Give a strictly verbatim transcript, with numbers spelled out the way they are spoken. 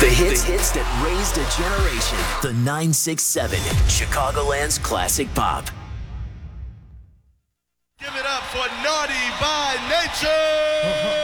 The hits, the hits that raised a generation. The nine six seven, Chicagoland's classic pop. Give it up for Naughty by Nature!